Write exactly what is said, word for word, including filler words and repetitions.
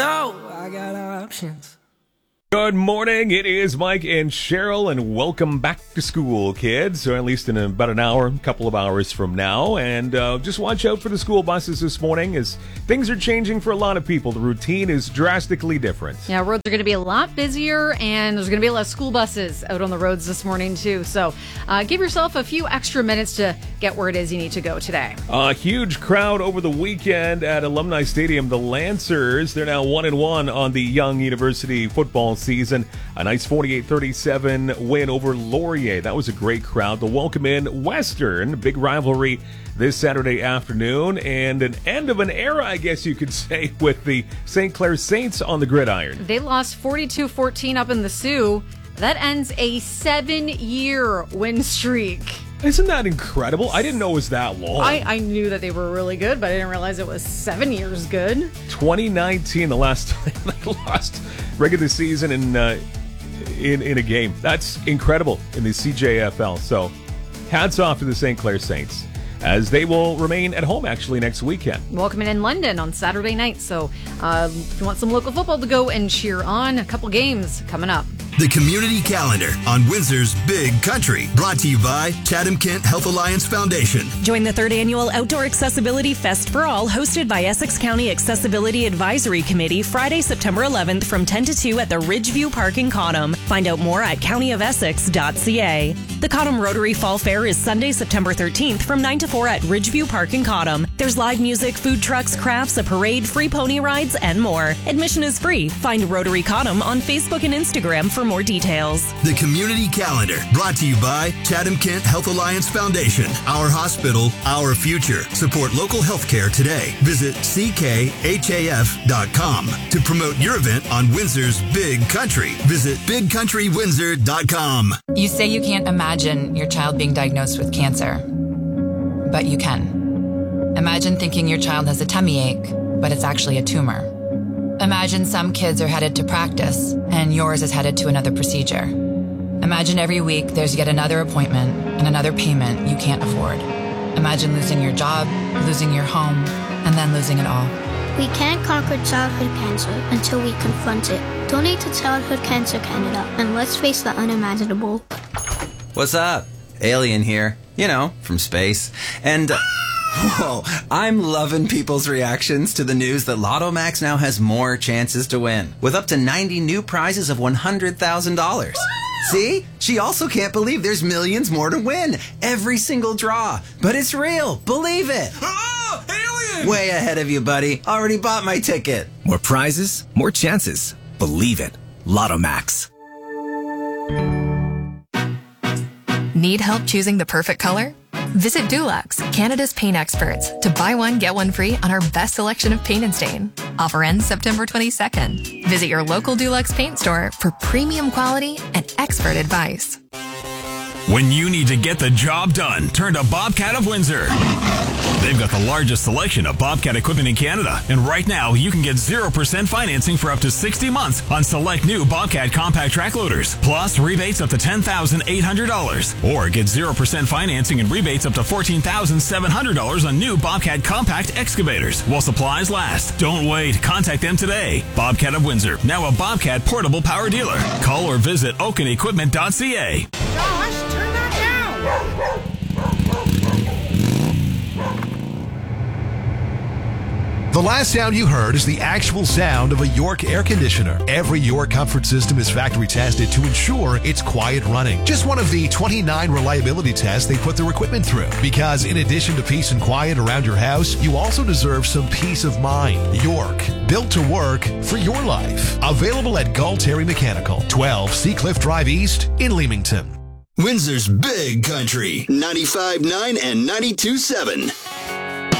know I got options. Good morning. It is Mike and Cheryl, and welcome back to school, kids. Or at least in about an hour, a couple of hours from now. And uh, just watch out for the school buses this morning, as things are changing for a lot of people. The routine is drastically different. Yeah, roads are going to be a lot busier, and there's going to be a lot of school buses out on the roads this morning, too. So uh, give yourself a few extra minutes to get where it is you need to go today. A huge crowd over the weekend at Alumni Stadium. The Lancers, they're now one and one on the Young University football season. A nice forty-eight thirty-seven win over Laurier. That was a great crowd. The welcome in Western, big rivalry this Saturday afternoon, and an end of an era, I guess you could say, with the Saint Clair Saints on the gridiron. They lost forty-two fourteen up in the Sioux. That ends a seven-year win streak. Isn't that incredible? I didn't know it was that long. I, I knew that they were really good, but I didn't realize it was seven years good. twenty nineteen, the last time they lost regular season in, uh, in in a game. That's incredible in the C J F L. So hats off to the Saint Clair Saints, as they will remain at home actually next weekend. Welcoming in London on Saturday night. So uh, if you want some local football to go and cheer on, a couple games coming up. The Community Calendar on Windsor's Big Country, brought to you by Chatham-Kent Health Alliance Foundation. Join the third annual Outdoor Accessibility Fest for All, hosted by Essex County Accessibility Advisory Committee, Friday, September eleventh from ten to two at the Ridgeview Park in Cottam. Find out more at county of essex dot c a. The Cottam Rotary Fall Fair is Sunday, September thirteenth from nine to four at Ridgeview Park in Cottam. There's live music, food trucks, crafts, a parade, free pony rides, and more. Admission is free. Find Rotary Cottam on Facebook and Instagram for more details. The Community Calendar, brought to you by Chatham-Kent Health Alliance Foundation. Our hospital, our future. Support local healthcare today. Visit c k h a f dot com. To promote your event on Windsor's Big Country, visit big country windsor dot com. You say you can't imagine your child being diagnosed with cancer, but you can. Imagine thinking your child has a tummy ache, but it's actually a tumor. Imagine some kids are headed to practice and yours is headed to another procedure. Imagine every week there's yet another appointment and another payment you can't afford. Imagine losing your job, losing your home, and then losing it all. We can't conquer childhood cancer until we confront it. Donate to Childhood Cancer Canada and let's face the unimaginable. What's up? Alien here. You know, from space. And... Uh, Whoa, I'm loving people's reactions to the news that Lotto Max now has more chances to win, with up to ninety new prizes of one hundred thousand dollars. See? She also can't believe there's millions more to win. Every single draw. But it's real. Believe it. Oh, alien! Way ahead of you, buddy. Already bought my ticket. More prizes, more chances. Believe it. Lotto Max. Need help choosing the perfect color? Visit Dulux, Canada's paint experts, to buy one, get one free on our best selection of paint and stain. Offer ends September twenty-second. Visit your local Dulux paint store for premium quality and expert advice. When you need to get the job done, turn to Bobcat of Windsor. They've got the largest selection of Bobcat equipment in Canada, and right now you can get zero percent financing for up to sixty months on select new Bobcat compact track loaders, plus rebates up to ten thousand eight hundred dollars. Or get zero percent financing and rebates up to fourteen thousand seven hundred dollars on new Bobcat compact excavators while supplies last. Don't wait. Contact them today. Bobcat of Windsor, now a Bobcat portable power dealer. Call or visit oaken equipment dot c a. Josh, turn that down! The last sound you heard is the actual sound of a York air conditioner. Every York comfort system is factory tested to ensure it's quiet running. Just one of the twenty-nine reliability tests they put their equipment through. Because in addition to peace and quiet around your house, you also deserve some peace of mind. York, built to work for your life. Available at Galteri Mechanical, twelve Seacliff Drive East in Leamington. Windsor's Big Country, ninety-five point nine and ninety-two point seven.